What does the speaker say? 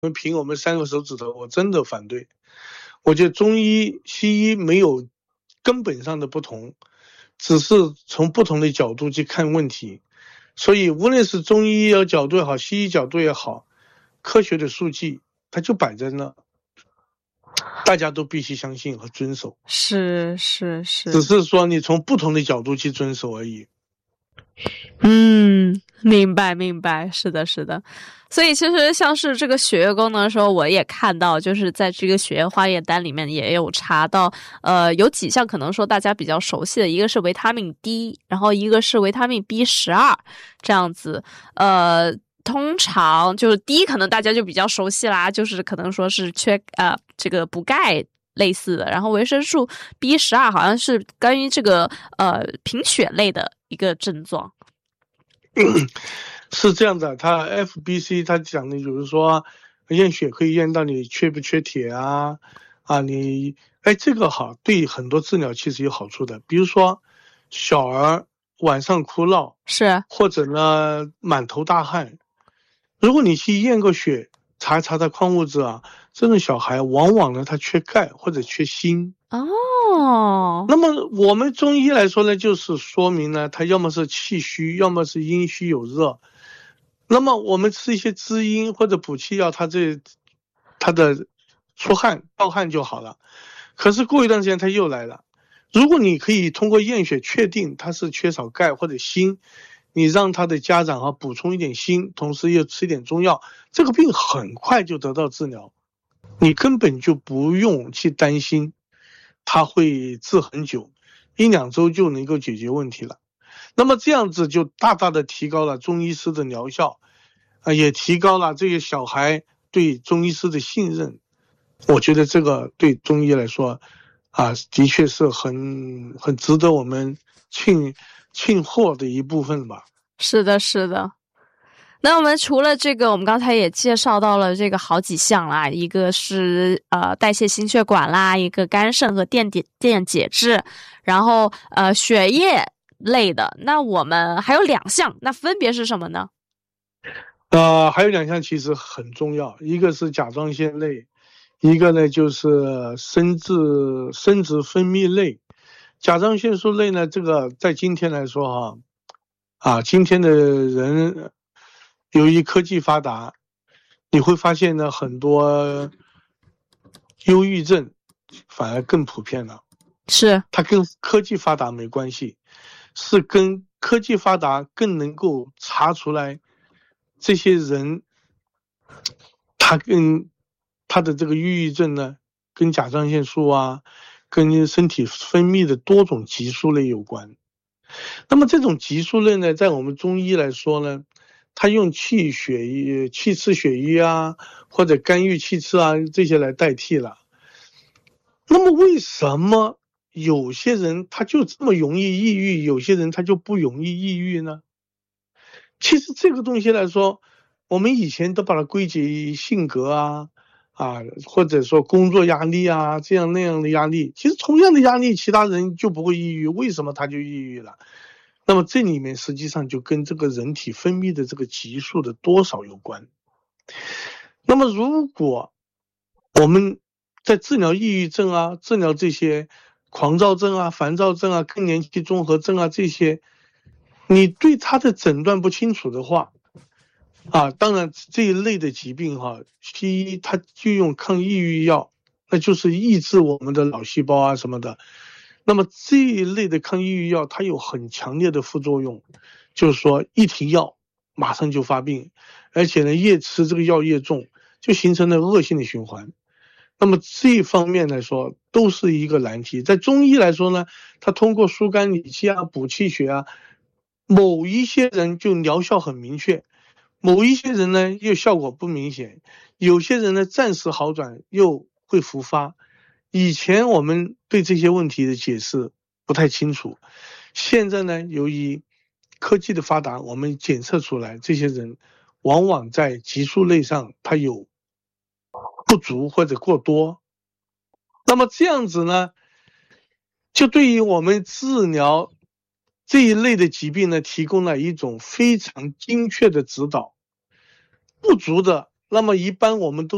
凭我们3个手指头，我真的反对。我觉得中医西医没有根本上的不同，只是从不同的角度去看问题。所以无论是中医角度也好，西医角度也好，科学的数据它就摆在那，大家都必须相信和遵守。 是， 只是说你从不同的角度去遵守而已。 明白，是的。所以其实像是这个血液功能的时候，我也看到，就是在这个血液化验单里面也有查到，有几项可能说大家比较熟悉的，一个是维他命 D， 然后一个是维他命 B12， 这样子。通常就是 D 可能大家就比较熟悉啦，就是可能说是这个补钙类似的，然后维生素 B12 好像是关于这个贫血类的一个症状。 是这样的，它 FBC 它讲的就是说验血可以验到你缺不缺铁啊，这个好，对很多治疗其实有好处的。比如说小儿晚上哭闹， 是， 或者呢满头大汗，如果你去验个血，查一查它矿物质啊，这种小孩往往呢他缺钙或者缺锌。那么我们中医来说呢，就是说明呢，他要么是气虚，要么是阴虚有热。那么我们吃一些滋阴或者补气药，他的出汗盗汗就好了。可是过一段时间他又来了。如果你可以通过验血确定他是缺少钙或者锌，你让他的家长补充一点锌，同时又吃一点中药，这个病很快就得到治疗，你根本就不用去担心它会治很久，1-2周就能够解决问题了。那么这样子就大大的提高了中医师的疗效，也提高了这些小孩对中医师的信任。我觉得这个对中医来说的确是很值得我们庆贺的一部分吧。 是的。那我们除了这个，我们刚才也介绍到了这个好几项啦，一个是代谢心血管啦，一个肝肾和电解质，然后血液类的。那我们还有2项，那分别是什么呢？ 还有2项其实很重要，一个是甲状腺类，一个呢就是生殖分泌类。甲状腺素类呢，这个在今天来说今天的人由于科技发达，你会发现呢很多忧郁症反而更普遍了。 是，它跟科技发达没关系，是跟科技发达更能够查出来这些人他的这个抑郁症呢，跟甲状腺素跟身体分泌的多种激素类有关。那么这种激素类呢，在我们中医来说呢，它用气刺血瘀或者肝郁气刺这些来代替了。那么为什么有些人他就这么容易抑郁，有些人他就不容易抑郁呢？其实这个东西来说，我们以前都把它归结于性格或者说工作压力这样那样的压力。其实同样的压力，其他人就不会抑郁，为什么他就抑郁了？那么这里面实际上就跟这个人体分泌的这个激素的多少有关。那么如果我们在治疗抑郁症治疗这些狂躁症烦躁症更年期综合症这些，你对他的诊断不清楚的话当然这一类的疾病西医它就用抗抑郁药，那就是抑制我们的脑细胞什么的。那么这一类的抗抑郁药它有很强烈的副作用，就是说一停药马上就发病，而且呢越吃这个药越重，就形成了恶性的循环。那么这一方面来说都是一个难题。在中医来说呢，它通过疏肝理气补气血某一些人就疗效很明确，某一些人呢又效果不明显，有些人呢暂时好转又会复发。以前我们对这些问题的解释不太清楚，现在呢由于科技的发达，我们检测出来这些人往往在激素类上他有不足或者过多。那么这样子呢，就对于我们治疗这一类的疾病呢提供了一种非常精确的指导。不足的，那么一般我们都